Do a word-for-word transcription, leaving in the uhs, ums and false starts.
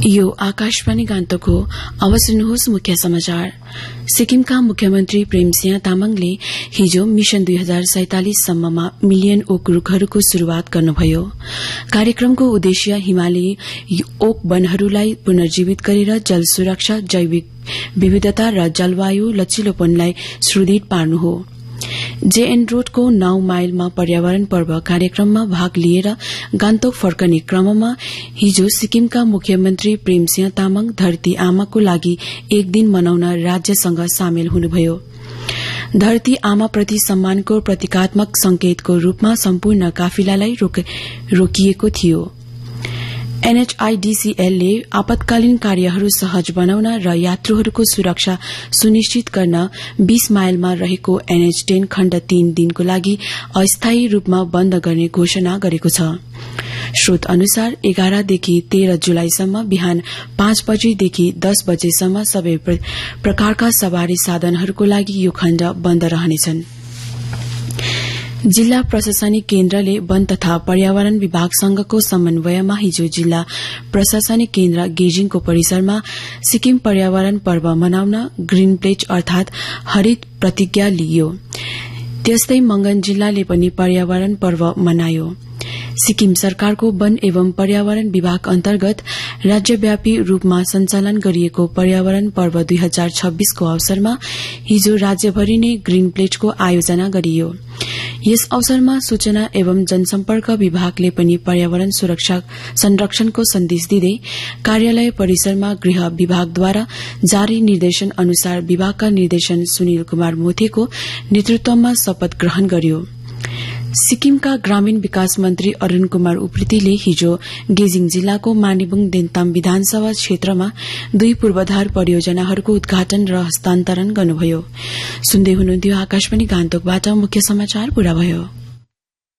यो आकाशवाणी गान्तोक हो। अब सुन्नुहोस् मुख्य समाचार। सिक्किमका मुख्यमन्त्री प्रेमसिंह तामाङले हिजो मिशन दुई हजार सैंतालिस सम्ममा मिलियन ओक रूखहरूको शुरूआत गर्नुभयो। कार्यक्रमको उद्देश्य हिमाली ओक वनहरूलाई पुनर्जीवित गरेर जल सुरक्षा, जैविक विविधता र जलवायु लचिलोपनलाई सुदृढ़ पार्नु हो। जेएन रोडको नौ माइलमा पर्यावरण पर्व कार्यक्रममा भाग लिएर गान्तोक फर्कने क्रममा हिजो सिक्किमका मुख्यमन्त्री प्रेमसिंह तामाङ धरती आमाको लागि एक दिन मनाउन राज्यसँग सामेल हुनुभयो। धरती आमाप्रति सम्मानको प्रतीकात्मक संकेतको रूपमा सम्पूर्ण काफिलालाई रोकिएको थियो। एनएचआईडीसीएलले आपतकालीन कार्यहरू सहज बनाउन र यात्रुहरूको सुरक्षा सुनिश्चित गर्न बीस माइलमा रहेको एनएच दस खण्ड तीन दिनको लागि अस्थायी रूपमा बन्द गर्ने घोषणा गरेको छ। स्रोत अनुसार एघारदेखि तेह्र जुलाईसम्म बिहान पाँच बजेदेखि दस बजेसम्म सबै प्रकारका सवारी साधनहरूको लागि यो खण्ड बन्द रहनेछन्। जिल्ला प्रशासनिक केन्द्रले वन तथा पर्यावरण विभागसँगको समन्वयमा हिजो जिल्ला प्रशासनिक केन्द्र गेजिङको परिसरमा सिक्किम पर्यावरण पर्व मनाउन ग्रीन प्लेज अर्थात हरित प्रतिज्ञा लिइयो। त्यस्तै मंगन जिल्लाले पनि पर्यावरण पर्व मनायो। सिक्किम सरकारको वन एवं पर्यावरण विभाग अन्तर्गत राज्यव्यापी रूपमा सञ्चालन गरिएको पर्यावरण पर्व दुई हजार छब्बीस को अवसरमा हिजो राज्यभरि नै ग्रीन प्लेजको आयोजना गरियो। यस अवसरमा सूचना एवं जनसम्पर्क विभागले पनि पर्यावरण सुरक्षा संरक्षणको सन्देश दिँदै कार्यालय परिसरमा गृह विभागद्वारा जारी निर्देशन अनुसार विभागका निर्देशन सुनिल कुमार मोथेको नेतृत्वमा शपथ ग्रहण गर्यो। सिक्किमका ग्रामीण विकास मन्त्री अरूण कुमार उप्रेतीले हिजो गेजिङ जिल्लाको मानेबुङ देन्ताम विधानसभा क्षेत्रमा दुई पूर्वाधार परियोजनाहरूको उद्घाटन र हस्तान्तरण गर्नुभयो। सुन्दै हुनुहुन्थ्यो आकाशवाणी गान्तोकबाट मुख्य समाचार पूरा भयो।